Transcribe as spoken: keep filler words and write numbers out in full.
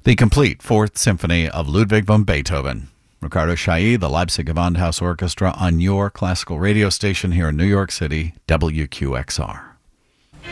The complete Fourth Symphony of Ludwig van Beethoven. Ricardo Chailly, the Leipzig Gewandhaus Orchestra on your classical radio station here in New York City, W Q X R.